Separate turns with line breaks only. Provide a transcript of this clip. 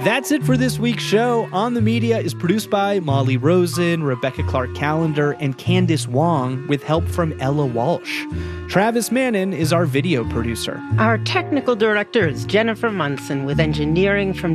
That's it for this week's show. On the Media is produced by Molly Rosen, Rebecca Clark-Callender, and Candice Wong, with help from Ella Walsh. Travis Mannon is our video producer.
Our technical director is Jennifer Munson, with engineering from